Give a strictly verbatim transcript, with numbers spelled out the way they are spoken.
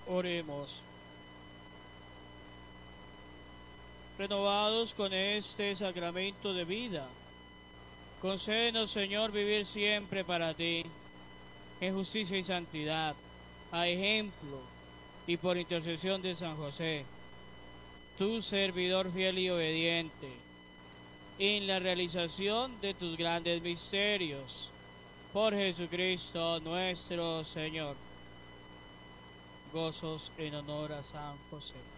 Oremos. Renovados con este sacramento de vida, concédenos, Señor, vivir siempre para ti, en justicia y santidad, a ejemplo y por intercesión de San José, tu servidor fiel y obediente, en la realización de tus grandes misterios. Por Jesucristo nuestro Señor. Gozos en honor a San José.